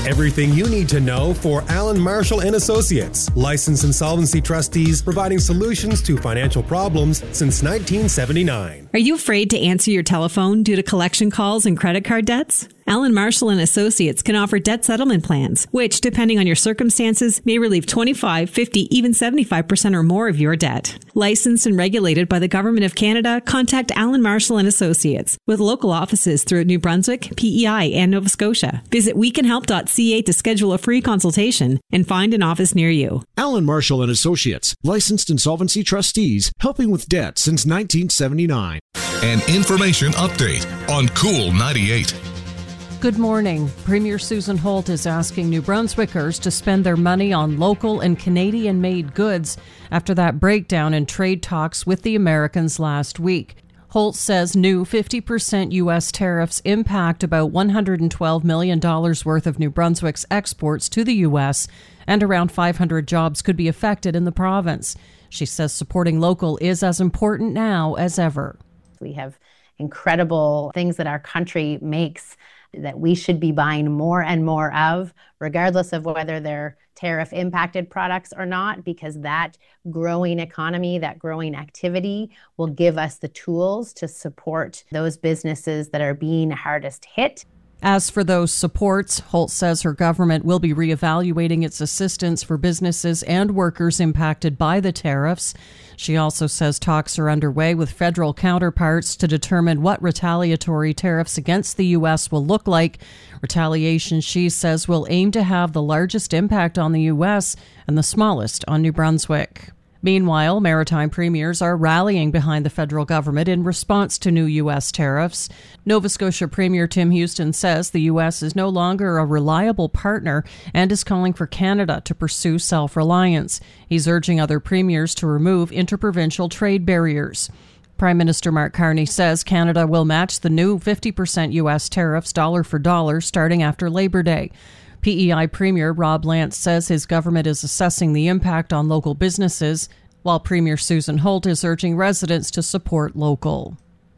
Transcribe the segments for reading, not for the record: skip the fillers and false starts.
Everything you need to know for Allen Marshall and Associates, licensed insolvency trustees providing solutions to financial problems since 1979. Are you afraid to answer your telephone due to collection calls and credit card debts? Allen Marshall and Associates can offer debt settlement plans, which, depending on your circumstances, may relieve 25, 50, even 75% or more of your debt. Licensed and regulated by the Government of Canada, contact Allen Marshall and Associates with local offices throughout New Brunswick, PEI, and Nova Scotia. Visit wecanhelp.ca to schedule a free consultation and find an office near you. Allen Marshall and Associates, licensed insolvency trustees, helping with debt since 1979. An information update on Cool 98. Good morning. Premier Susan Holt is asking New Brunswickers to spend their money on local and Canadian-made goods after that breakdown in trade talks with the Americans last week. Holt says new 50% U.S. tariffs impact about $112 million worth of New Brunswick's exports to the U.S., and around 500 jobs could be affected in the province. She says supporting local is as important now as ever. We have incredible things that our country makes that we should be buying more and more of, regardless of whether they're tariff-impacted products or not, because that growing economy, that growing activity will give us the tools to support those businesses that are being hardest hit. As for those supports, Holt says her government will be reevaluating its assistance for businesses and workers impacted by the tariffs. She also says talks are underway with federal counterparts to determine what retaliatory tariffs against the U.S. will look like. Retaliation, she says, will aim to have the largest impact on the U.S. and the smallest on New Brunswick. Meanwhile, maritime premiers are rallying behind the federal government in response to new U.S. tariffs. Nova Scotia Premier Tim Houston says the U.S. is no longer a reliable partner and is calling for Canada to pursue self-reliance. He's urging other premiers to remove interprovincial trade barriers. Prime Minister Mark Carney says Canada will match the new 50% U.S. tariffs dollar for dollar starting after Labor Day. PEI Premier Rob Lance says his government is assessing the impact on local businesses, while Premier Susan Holt is urging residents to support local.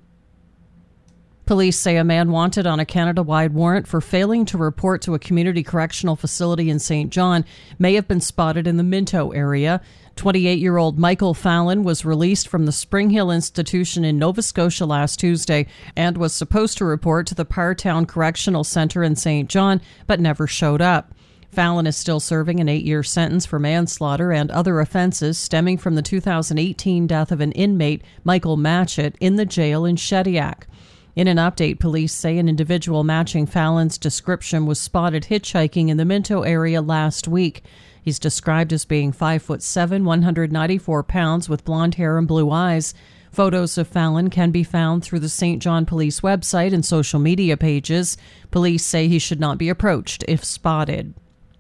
Police say a man wanted on a Canada-wide warrant for failing to report to a community correctional facility in St. John may have been spotted in the Minto area. 28-year-old Michael Fallon was released from the Spring Hill Institution in Nova Scotia last Tuesday and was supposed to report to the Partown Correctional Centre in St. John, but never showed up. Fallon is still serving an 8-year sentence for manslaughter and other offences stemming from the 2018 death of an inmate, Michael Matchett, in the jail in Shediac. In an update, police say an individual matching Fallon's description was spotted hitchhiking in the Minto area last week. He's described as being 5'7", 194 pounds with blonde hair and blue eyes. Photos of Fallon can be found through the St. John Police website and social media pages. Police say he should not be approached if spotted.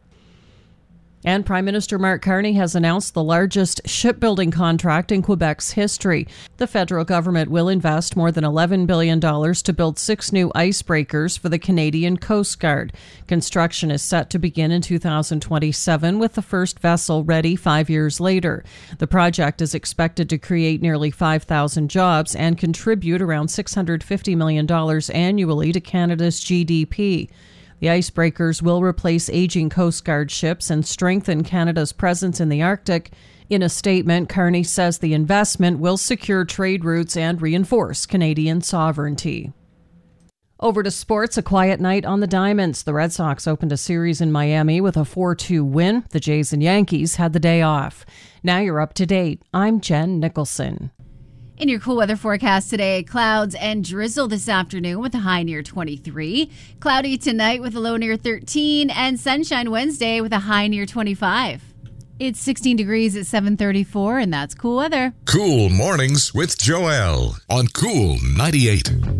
And Prime Minister Mark Carney has announced the largest shipbuilding contract in Quebec's history. The federal government will invest more than $11 billion to build 6 new icebreakers for the Canadian Coast Guard. Construction is set to begin in 2027, with the first vessel ready 5 years later. The project is expected to create nearly 5,000 jobs and contribute around $650 million annually to Canada's GDP. The icebreakers will replace aging Coast Guard ships and strengthen Canada's presence in the Arctic. In a statement, Carney says the investment will secure trade routes and reinforce Canadian sovereignty. Over to sports, a quiet night on the Diamonds. The Red Sox opened a series in Miami with a 4-2 win. The Jays and Yankees had the day off. Now you're up to date. I'm Jen Nicholson. In your cool weather forecast today, clouds and drizzle this afternoon with a high near 23. Cloudy tonight with a low near 13. And sunshine Wednesday with a high near 25. It's 16 degrees at 7:34, and that's cool weather. Cool Mornings with Joelle on Cool 98.